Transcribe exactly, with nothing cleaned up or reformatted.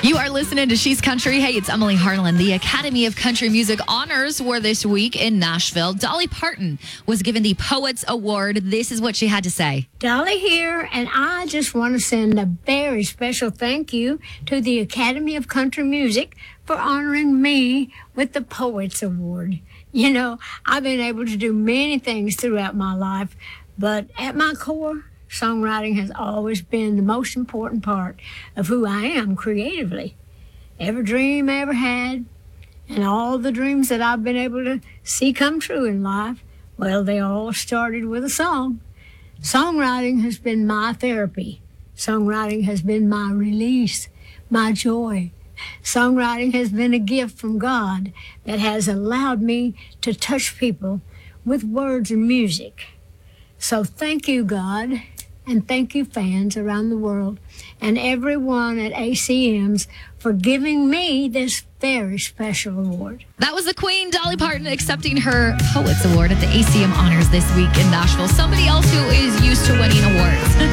You are listening to She's Country. Hey, it's Emily Harlan. The Academy of Country Music honors were this week in Nashville. Dolly Parton was given the Poets Award. This is what she had to say. Dolly here, and I just want to send a very special thank you to the Academy of Country Music for honoring me with the Poets Award. You know, I've been able to do many things throughout my life, but at my core, songwriting has always been the most important part of who I am creatively. Every dream I ever had, and all the dreams that I've been able to see come true in life, well, they all started with a song. Songwriting has been my therapy. Songwriting has been my release, my joy. Songwriting has been a gift from God that has allowed me to touch people with words and music. So thank you, God. And thank you, fans around the world, and everyone at A C Ms for giving me this very special award. That was the Queen, Dolly Parton, accepting her Poets Award at the A C M Honors this week in Nashville. Somebody else who is used to winning awards.